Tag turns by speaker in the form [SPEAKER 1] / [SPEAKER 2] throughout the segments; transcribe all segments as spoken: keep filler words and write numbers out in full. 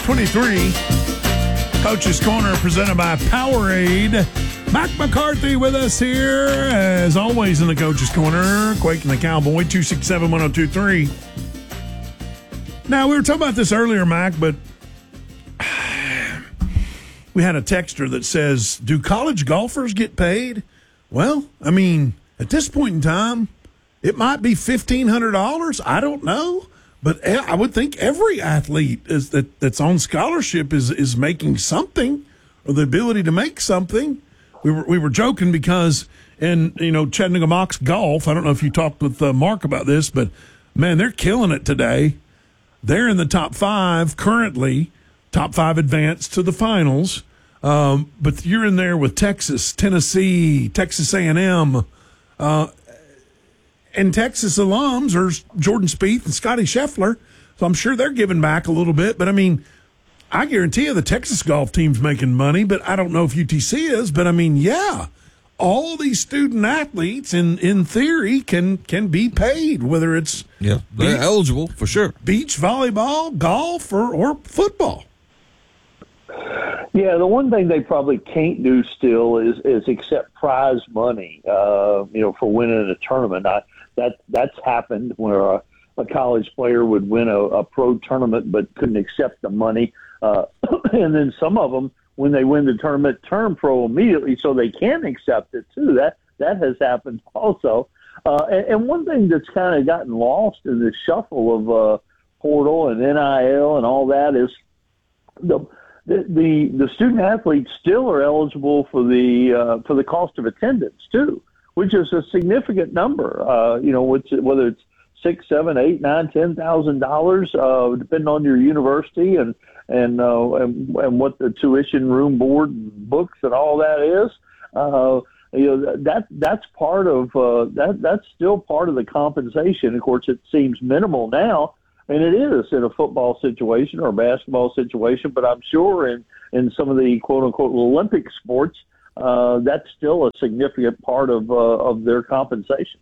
[SPEAKER 1] twenty-three. Coach's Corner presented by Powerade. Mac McCarthy with us here, as always, in the Coach's Corner. Quake and the Cowboy, two six seven, one oh two three. Now, we were talking about this earlier, Mac, but we had a texter that says, do college golfers get paid? Well, I mean, at this point in time, it might be fifteen hundred dollars. I don't know. But I would think every athlete is that, that's on scholarship is, is making something, or the ability to make something. We were we were joking because in, you know, Chattanooga Mocs Golf, I don't know if you talked with uh, Mark about this, but, man, they're killing it today. They're in the top five currently, top five advanced to the finals. Um, but you're in there with Texas, Tennessee, Texas A and M, uh, and Texas alums are Jordan Spieth and Scotty Scheffler. So I'm sure they're giving back a little bit. But, I mean, I guarantee you the Texas golf team's making money, but I don't know if U T C is. But, I mean, yeah, all these student athletes, in, in theory, can can be paid, whether it's
[SPEAKER 2] yeah they're beach, eligible for sure.
[SPEAKER 1] Beach volleyball, golf, or, or football.
[SPEAKER 3] Yeah, the one thing they probably can't do still is is accept prize money, uh, you know, for winning a tournament. I, that that's happened where a, a college player would win a, a pro tournament but couldn't accept the money, uh, and then some of them, when they win the tournament, turn pro immediately so they can accept it too. That that has happened also. Uh, and, and one thing that's kind of gotten lost in the shuffle of uh, portal and N I L and all that is the. The, the the student athletes still are eligible for the uh, for the cost of attendance too, which is a significant number. Uh, you know, which, whether it's six, seven, eight, nine, ten thousand dollars, uh, depending on your university and and, uh, and and what the tuition, room, board, books, and all that is. Uh, you know, that that's part of uh, that that's still part of the compensation. Of course, it seems minimal now. And it is in a football situation or a basketball situation, but I'm sure in, in some of the quote-unquote Olympic sports, uh, that's still a significant part of uh, of their compensation.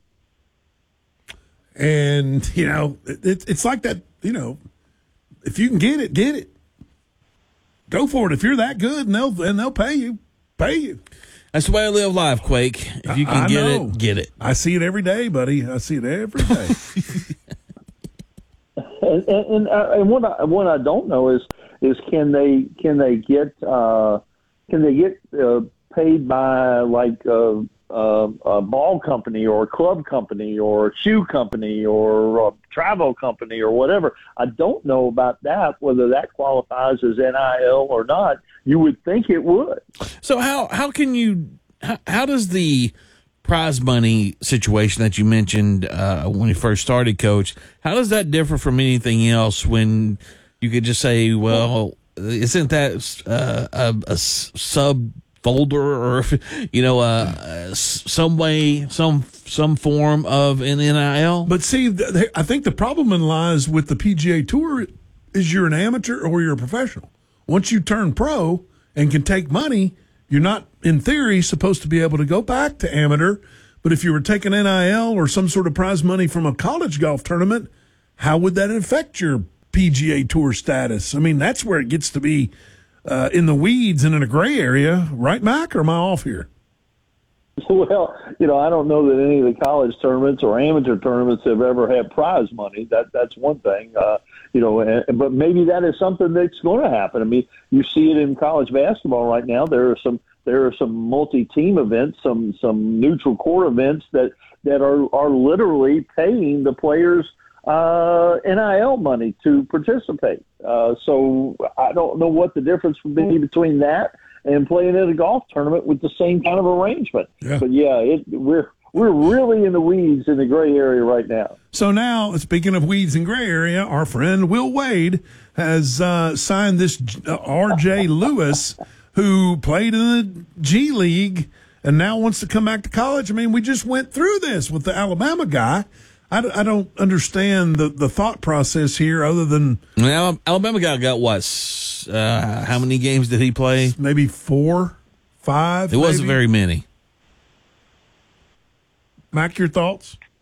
[SPEAKER 1] And, you know, it, it's like that, you know, if you can get it, get it. Go for it. If you're that good, and they'll, and they'll pay you, pay you.
[SPEAKER 2] That's the way I live life, Quake. If you can I, I get know. it, get it.
[SPEAKER 1] I see it every day, buddy. I see it every day.
[SPEAKER 3] And and, uh, and what I what I don't know is is can they can they get uh, can they get uh, paid by like a, a, a ball company or a club company or a shoe company or a travel company or whatever? I don't know about that, whether that qualifies as N I L or not. You would think it would.
[SPEAKER 2] So how how can you how, how does the prize money situation that you mentioned uh, when you first started, Coach, how does that differ from anything else when you could just say, well, isn't that uh, a, a sub folder or, you know, uh, some way, some some form of an N I L?
[SPEAKER 1] But see, I think the problem lies with the P G A Tour is you're an amateur or you're a professional. Once you turn pro and can take money, you're not, in theory, supposed to be able to go back to amateur. But if you were taking N I L or some sort of prize money from a college golf tournament, how would that affect your P G A Tour status? I mean, that's where it gets to be uh, in the weeds and in a gray area. Right, Mac, or am I off here?
[SPEAKER 3] Well, you know, I don't know that any of the college tournaments or amateur tournaments have ever had prize money. That That's one thing. Uh, you know, and, but maybe that is something that's going to happen. I mean, you see it in college basketball right now. There are some there are some multi-team events, some some neutral court events that, that are, are literally paying the players uh, N I L money to participate. Uh, so I don't know what the difference would be between that and playing at a golf tournament with the same kind of arrangement. Yeah. But yeah, it, we're we're really in the weeds in the gray area right now.
[SPEAKER 1] So now, speaking of weeds and gray area, our friend Will Wade has uh, signed this R J Lewis, who played in the G League and now wants to come back to college. I mean, we just went through this with the Alabama guy. I, I don't understand the, the thought process here other than...
[SPEAKER 2] Well, Alabama guy got what? Uh, how many games did he play?
[SPEAKER 1] Maybe four, five.
[SPEAKER 2] It wasn't
[SPEAKER 1] maybe.
[SPEAKER 2] very many.
[SPEAKER 1] Mac, your thoughts?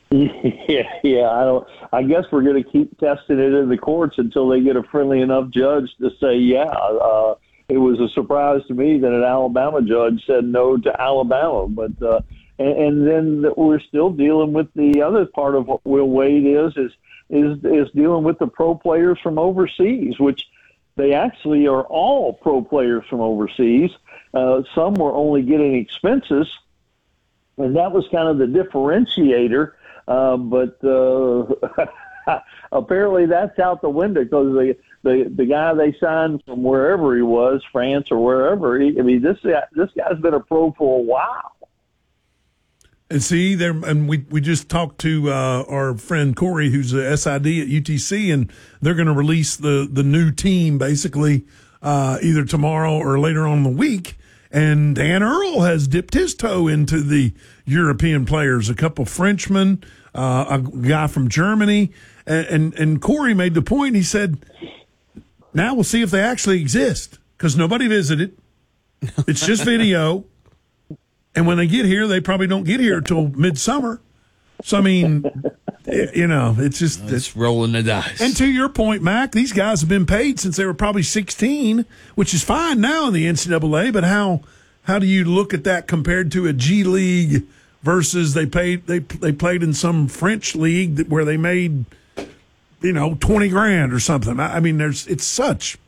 [SPEAKER 3] Yeah, yeah. I don't. I guess we're going to keep testing it in the courts until they get a friendly enough judge to say, yeah. Uh, it was a surprise to me that an Alabama judge said no to Alabama, but uh, and, and then we're still dealing with the other part of what Will Wade is is is is dealing with the pro players from overseas, which they actually are all pro players from overseas. Uh, some were only getting expenses, and that was kind of the differentiator. Uh, but uh, apparently that's out the window because the, the the guy they signed from wherever he was, France or wherever. He, I mean, this this guy's been a pro for a while.
[SPEAKER 1] And see there, and we we just talked to uh, our friend Corey, who's a S I D at U T C, and they're going to release the the new team basically uh, either tomorrow or later on in the week. And Dan Earl has dipped his toe into the European players, a couple Frenchmen, uh, a guy from Germany. And, and, and Corey made the point. He said, now we'll see if they actually exist because nobody visited. It's just video. And when they get here, they probably don't get here until midsummer. So, I mean, it, you know, it's just
[SPEAKER 2] it's, it's rolling the dice.
[SPEAKER 1] And to your point, Mac, these guys have been paid since they were probably sixteen, which is fine now in the N C double A. But how how do you look at that compared to a G League versus they paid they they played in some French league that, where they made you know twenty grand or something? I, I mean, there's it's such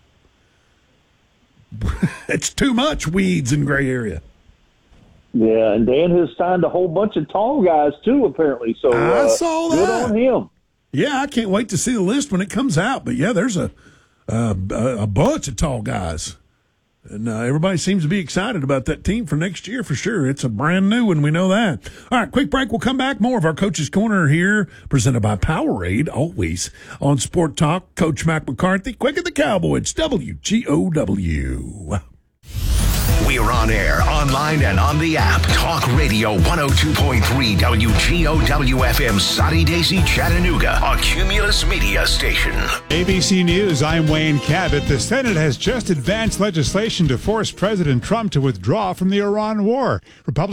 [SPEAKER 1] it's too much weeds and gray area.
[SPEAKER 3] Yeah, and Dan has signed a whole bunch of tall guys, too, apparently. So
[SPEAKER 1] I
[SPEAKER 3] uh,
[SPEAKER 1] saw that.
[SPEAKER 3] Good on him.
[SPEAKER 1] Yeah, I can't wait to see the list when it comes out. But, yeah, there's a a, a bunch of tall guys. And uh, everybody seems to be excited about that team for next year for sure. It's a brand new one. We know that. All right, quick break. We'll come back. More of our Coach's Corner here, presented by Powerade, always on Sport Talk. Coach Mac McCarthy, Quick at the Cowboy. It's W G O W.
[SPEAKER 4] We're on air, online, and on the app. Talk Radio one oh two point three W G O W F M, Soddy Daisy, Chattanooga, a Cumulus Media station.
[SPEAKER 5] A B C News, I'm Wayne Cabot. The Senate has just advanced legislation to force President Trump to withdraw from the Iran war. Republicans